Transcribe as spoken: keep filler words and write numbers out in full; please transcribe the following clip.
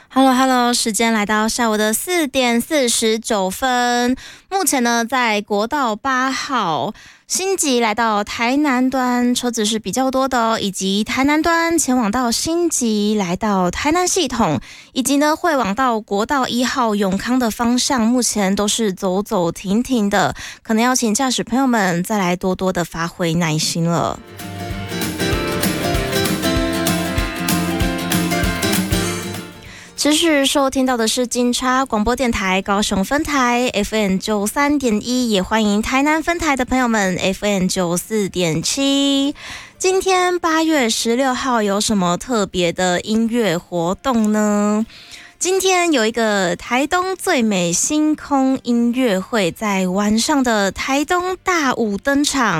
Hello Hello， 时间来到下午的四点四十九分。目前呢，在国道八号新集来到台南端，车子是比较多的哦，以及台南端前往到新集来到台南系统，以及呢会往到国道一号永康的方向，目前都是走走停停的，可能要请驾驶朋友们再来多多的发挥耐心了。持续收听到的是金叉广播电台高雄分台 F M 九十三点一， 也欢迎台南分台的朋友们 F M 九十四点七。今天八月十六号有什么特别的音乐活动呢？今天有一个台东最美星空音乐会在晚上的台东大舞登场。